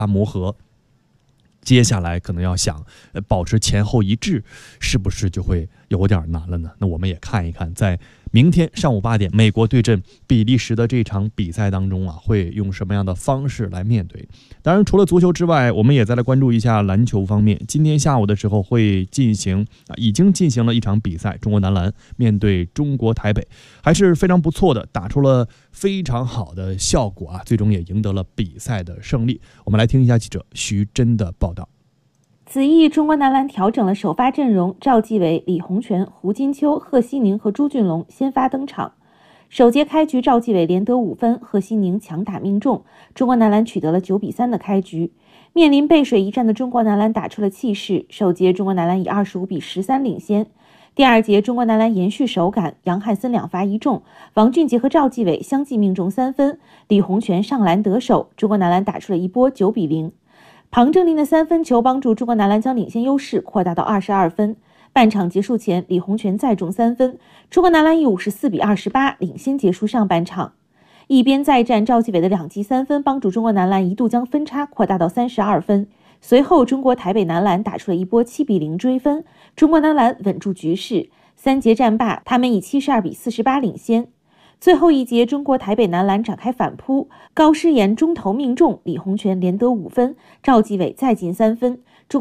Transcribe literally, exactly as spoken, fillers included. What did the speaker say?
磨合。接下来可能要想呃保持前后一致，是不是就会有点难了呢？那我们也看一看，在明天上午八点，美国对阵比利时的这场比赛当中啊，会用什么样的方式来面对？当然，除了足球之外，我们也再来关注一下篮球方面。今天下午的时候会进行啊，已经进行了一场比赛，中国男篮面对中国台北，还是非常不错的，打出了非常好的效果啊，最终也赢得了比赛的胜利。我们来听一下记者徐真的报道。 此役中国男篮调整了首发阵容，赵继伟、李洪权、胡金秋、贺西宁和朱俊龙先发登场。首节开局，赵继伟连得五分，贺西宁强打命中，中国男篮取得了九比三的开局。面临背水一战的中国男篮打出了气势，首节中国男篮以二十五比十三领先。第二节，中国男篮延续手感，杨汉森两罚一中，王俊杰和赵继伟相继命中三分，李洪权上篮得手，中国男篮打出了一波九比零。庞正林的三分球帮助中国男篮将领先优势扩大到二十二分。半场结束前，李洪权再中三分，中国男篮以五十四比二十八领先结束上半场。一边再战，赵继伟的两记三分帮助中国男篮一度将分差扩大到三十二分。随后，中国台北男篮打出了一波七比零追分，中国男篮稳住局势。三节战罢，他们以七十二比四十八领先。最后一节，中国台北男篮展开反扑，高诗岩中投命中，李洪权连得五分，赵继伟再进三分，